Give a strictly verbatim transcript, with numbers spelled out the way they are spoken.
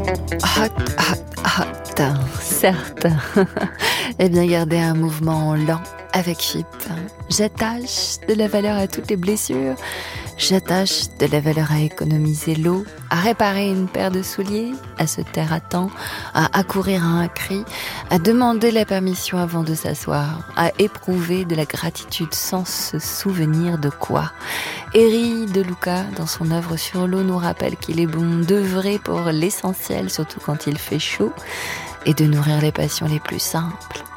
Hot, hot, hot, certes. Eh bien, garder un mouvement lent avec F I P. J'attache de la valeur à toutes les blessures. J'attache de la valeur à économiser l'eau, à réparer une paire de souliers, à se taire à temps, à accourir à un cri, à demander la permission avant de s'asseoir, à éprouver de la gratitude sans se souvenir de quoi. Eri De Luca, dans son œuvre sur l'eau, nous rappelle qu'il est bon d'œuvrer pour l'essentiel, surtout quand il fait chaud, et de nourrir les passions les plus simples.